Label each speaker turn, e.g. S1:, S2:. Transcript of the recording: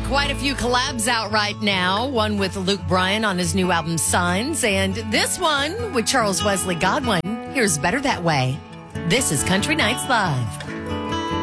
S1: quite a few collabs out right now. One with Luke Bryan on his new album Signs, and this one with Charles Wesley Godwin. Here's Better That Way. This is Country Nights Live.